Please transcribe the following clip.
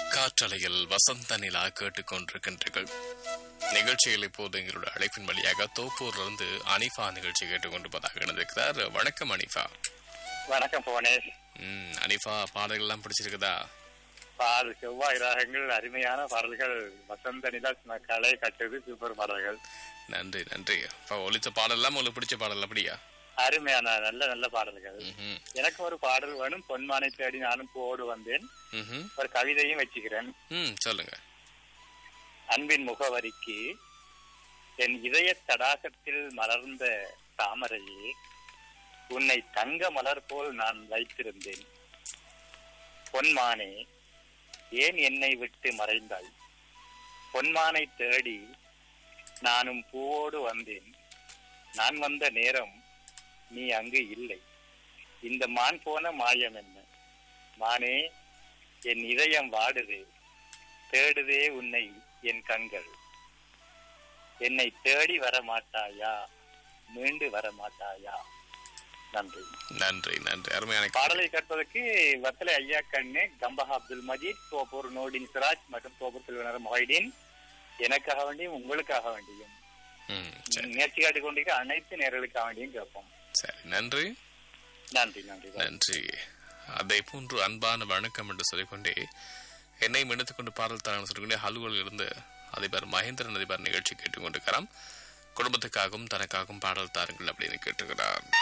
காற்றலையில் வசந்த நிலா கேட்டுக்கொண்டிருக்கின்றீர்கள். நிகழ்ச்சியில் இப்போது எங்களுடைய அழைப்பின் வழியாக தோப்பூரிலிருந்து அனிஃபா நிகழ்ச்சி கேட்டுக்கொண்டிருப்பதாக இணைந்திருக்கிறார். வணக்கம் அனிஃபா. வணக்கம் புவனேஷ். அனிஃபா, பாடல்கள் எல்லாம் பிடிச்சிருக்குதா? செவ்வாய் ராகங்கள், அருமையான பாடல்கள், வசந்த நிலா, கலை கட்டுது, சூப்பர் பாடல்கள். நன்றி நன்றி. ஒலித்த பாடல் எல்லாம் உங்களுக்கு பிடிச்ச பாடல் அப்படியா? அருமையான நல்ல நல்ல பாடல்கள். எனக்கு ஒரு பாடல் வேணும். பொன்மானை தேடி நானும் போடு வந்தேன். ஒரு கவிதையும் வச்சுக்கிறேன். சொல்லுங்க. அன்பின் முகவரிக்கு என் இதய தடாகத்தில் மலர்ந்த தாமரையே, உன்னை தங்க மலர் போல் நான் வைத்திருந்தேன். பொன்மானே, ஏன் என்னை விட்டு மறைந்தாய்? பொன்மானை தேடி நானும் பூவோடு வந்தேன். நான் வந்த நேரம் நீ அங்கு இல்லை. இந்த மான் போன மாயம் என்ன? மானே, என் இதயம் வாடுதே, தேடுதே உன்னை என் கண்கள். என்னை தேடி வர மாட்டாயா? மீண்டு வர மாட்டாயா? நன்றி நன்றி நன்றி. அருமையான பாடலை கேட்பதற்கு வத்தலை ஐயா கண்ணு, கம்பஹா அப்துல் மஜீத், தோப்பூர் நோடின் சிராஜ் மற்றும் தோப்பூர் செல்வனர் மொஹிடீன், எனக்காக வேண்டியும் உங்களுக்காக வேண்டியும் முயற்சி காட்டிக் கொண்டிருக்க அனைத்து நேர்களுக்காக வேண்டியும் கேட்போம். சரி, நன்றி நன்றி நன்றி நன்றி. அதை போன்று அன்பான வணக்கம் என்று சொல்லிக்கொண்டே என்னை எடுத்துக் கொண்டு பாடல் தரன்னு சொல்லிக்கொண்டே ஹலுவில் இருந்து அதிபர் மகேந்திரன் அதிபர் நிகழ்ச்சி கேட்டுக்கொண்டிருக்கிறார். குடும்பத்துக்காகவும் தனக்காகவும் பாடல் தாருங்கள் அப்படின்னு கேட்டுக்கிறார்.